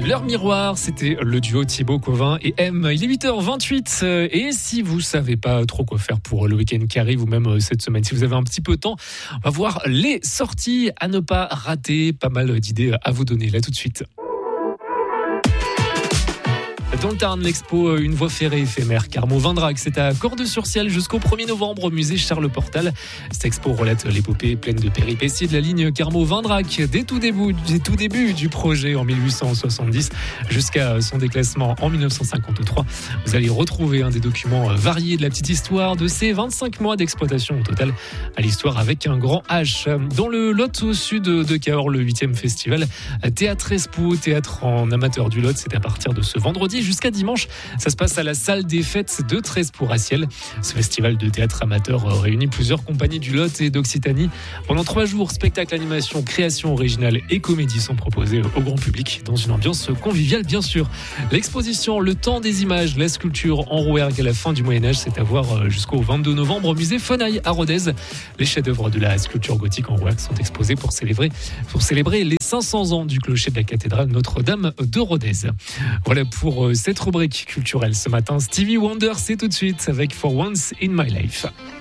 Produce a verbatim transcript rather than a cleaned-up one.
Leur miroir, c'était le duo Thibaut Covin et M. Il est huit heures vingt-huit et si vous savez pas trop quoi faire pour le week-end qui arrive ou même cette semaine, si vous avez un petit peu de temps, on va voir les sorties à ne pas rater. Pas mal d'idées à vous donner là tout de suite. Dans le Tarn, l'expo Une voie ferrée éphémère Carmo Vindrac, c'est à Cordes-sur-Ciel jusqu'au premier novembre au musée Charles Portal. Cette expo relate l'épopée pleine de péripéties de la ligne Carmo Vindrac dès tout début, dès tout début du projet en mille huit cent soixante-dix jusqu'à son déclassement en mille neuf cent cinquante-trois. Vous allez retrouver un des documents variés de la petite histoire de ces vingt-cinq mois d'exploitation au total, à l'histoire avec un grand H. Dans le Lot au sud de Cahors, le huitième festival Théâtre Espo, théâtre en amateur du Lot, c'est à partir de ce vendredi jusqu'à dimanche. Ça se passe à la salle des fêtes de Trespour-Raciel. Ce festival de théâtre amateur réunit plusieurs compagnies du Lot et d'Occitanie. Pendant trois jours, spectacles, animations, créations originales et comédies sont proposés au grand public dans une ambiance conviviale bien sûr. L'exposition Le Temps des images, la sculpture en rouergue à la fin du Moyen-Âge, c'est à voir jusqu'au vingt-deux novembre au musée Fenaille à Rodez. Les chefs-d'œuvre de la sculpture gothique en rouergue sont exposés pour célébrer, pour célébrer les cinq cents ans du clocher de la cathédrale Notre-Dame de Rodez. Voilà pour cette rubrique culturelle ce matin. Stevie Wonder, c'est tout de suite avec For Once in My Life.